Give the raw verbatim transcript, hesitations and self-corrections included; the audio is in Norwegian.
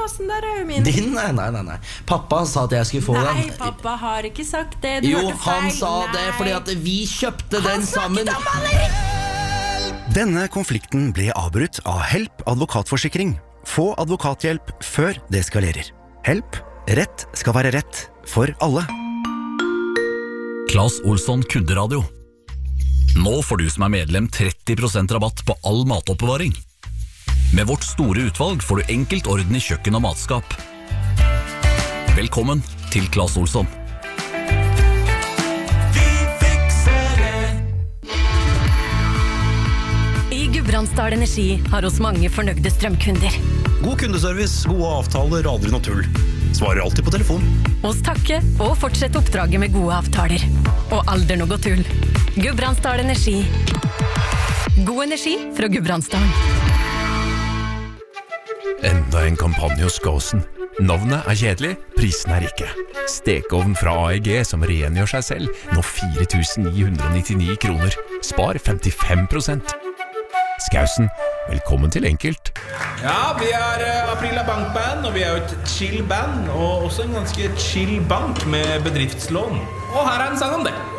vasen der er jo min. Din? Nei, nei, nei, nei. Pappa sa at jeg skulle få Nei, den. pappa har ikke sagt det. Du Jo, hørte feil. han sa Nei. det fordi at vi kjøpte Han den sammen. snakket om maleri! Denne konflikten ble avbrutt av Help advokatforsikring. Få advokathjelp før det eskalerer. Help. Rett skal være rett for alle. Claes Olsson kunderadio. Nå får du som er medlem tretti prosent rabatt på all matoppbevaring. Med vårt store utvalg får du enkelt orden i kjøkken og matskap. Velkommen til Claes Olsson. I Gudbrandsdal Energi har oss mange fornøyde strømkunder. God kundeservice, gode avtaler, aldri noe tull. Svarer alltid på telefon. Oss takke og fortsette oppdraget med gode avtaler. Og aldri noe tull. Gudbrandsdal Energi. God energi fra Gudbrandsdalen. Enda en kampanje hos Gåsen. Navnet er kjedelig, prisen er ikke. Stekeovn fra A E G som rengjør seg selv, nå fire tusen ni hundre nittini kroner. Spar femtifem prosent. Skausen, velkommen til Enkelt. Ja, vi er uh, Aprila Bankband, og vi er jo et chill band, og også en ganske chill bank med bedriftslån. Og her er en sang om det.